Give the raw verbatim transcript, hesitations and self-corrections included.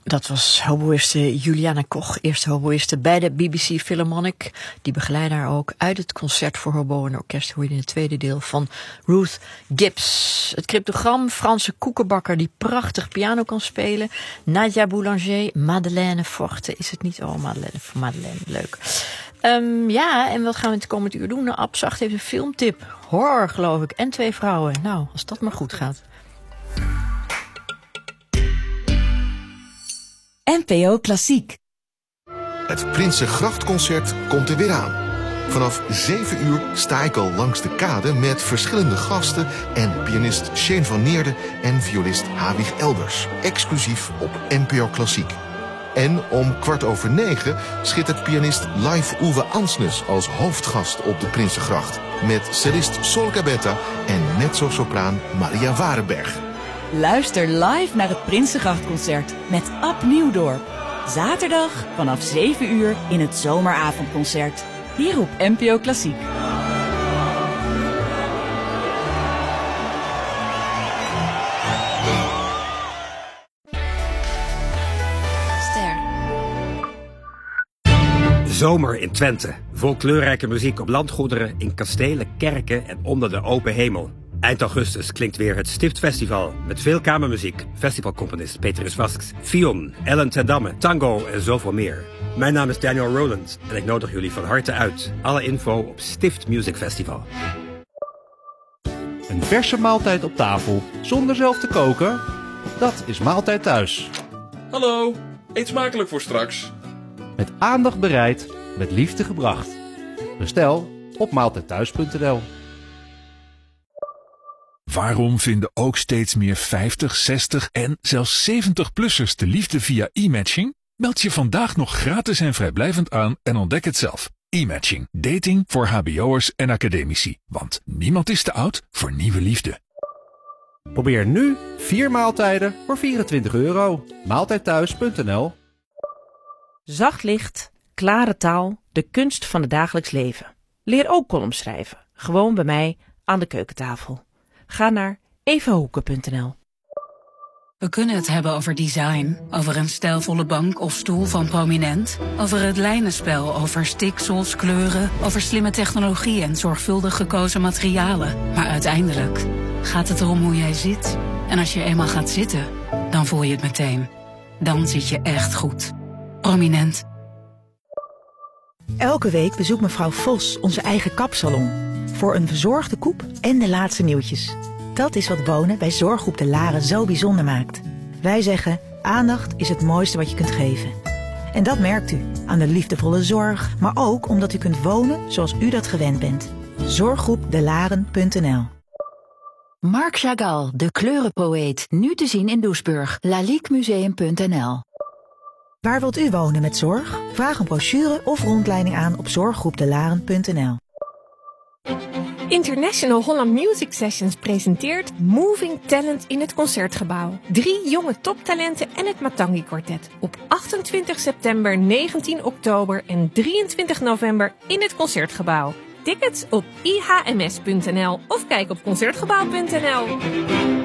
Dat was hoboïste Juliana Koch, eerste hoboïste bij de B B C Philharmonic. Die begeleidde haar ook uit het concert voor hobo en orkest, hoor je in het tweede deel van Ruth Gibbs. Het cryptogram, Franse koekenbakker die prachtig piano kan spelen. Nadia Boulanger, Madeleine Forte, is het niet? Oh, Madeleine, Madeleine, leuk. Um, ja, en wat gaan we het komend uur doen? Nou, Abzacht heeft een filmtip. Horror, geloof ik. En twee vrouwen. Nou, als dat maar goed gaat. N P O Klassiek. Het Prinsengrachtconcert komt er weer aan. Vanaf zeven uur sta ik al langs de kade met verschillende gasten en pianist Shane van Neerden en violist Hawig Elders. Exclusief op N P O Klassiek. En om kwart over negen schittert pianist live Uwe Ansnes als hoofdgast op de Prinsengracht. Met cellist Sol Gabetta en mezzo-sopraan Maria Warenberg. Luister live naar het Prinsengrachtconcert met Ab Nieuwdorp. Zaterdag vanaf zeven uur in het zomeravondconcert. Hier op N P O Klassiek. Ster. Zomer in Twente. Vol kleurrijke muziek op landgoederen, in kastelen, kerken en onder de open hemel. Eind augustus klinkt weer het Stiftfestival met veel kamermuziek, festivalcomponist Petrus Vasks, Fion, Ellen ten Damme, tango en zoveel meer. Mijn naam is Daniel Rowland en ik nodig jullie van harte uit. Alle info op Stift Music Festival. Een verse maaltijd op tafel zonder zelf te koken? Dat is Maaltijd Thuis. Hallo, eet smakelijk voor straks. Met aandacht bereid, met liefde gebracht. Bestel op maaltijdthuis punt n l. Waarom vinden ook steeds meer vijftig, zestig en zelfs zeventig-plussers de liefde via e-matching? Meld je vandaag nog gratis en vrijblijvend aan en ontdek het zelf. E-matching. Dating voor hbo'ers en academici. Want niemand is te oud voor nieuwe liefde. Probeer nu vier maaltijden voor vierentwintig euro. maaltijdthuis punt n l. Zacht licht, klare taal, de kunst van het dagelijks leven. Leer ook columns schrijven. Gewoon bij mij aan de keukentafel. Ga naar evahoeken punt n l. We kunnen het hebben over design, over een stijlvolle bank of stoel van Prominent, over het lijnenspel, over stiksels, kleuren, over slimme technologie en zorgvuldig gekozen materialen. Maar uiteindelijk gaat het erom hoe jij zit. En als je eenmaal gaat zitten, dan voel je het meteen. Dan zit je echt goed. Prominent. Elke week bezoekt mevrouw Vos onze eigen kapsalon. Voor een verzorgde koep en de laatste nieuwtjes. Dat is wat wonen bij Zorggroep De Laren zo bijzonder maakt. Wij zeggen, aandacht is het mooiste wat je kunt geven. En dat merkt u aan de liefdevolle zorg, maar ook omdat u kunt wonen zoals u dat gewend bent. zorggroep de laren punt n l. Marc Chagall, de kleurenpoëet, nu te zien in Doesburg. laliquemuseum punt n l. Waar wilt u wonen met zorg? Vraag een brochure of rondleiding aan op zorggroep de laren punt n l. International Holland Music Sessions presenteert Moving Talent in het Concertgebouw. Drie jonge toptalenten en het Matangi Quartet. Op achtentwintig september, negentien oktober en drieëntwintig november in het Concertgebouw. Tickets op i h m s punt n l of kijk op concertgebouw punt n l.